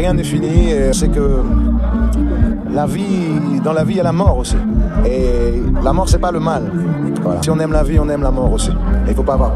rien n'est fini. C'est que dans la vie, il y a la mort aussi. Et la mort, c'est pas le mal. Voilà. Si on aime la vie, on aime la mort aussi. Et il faut pas avoir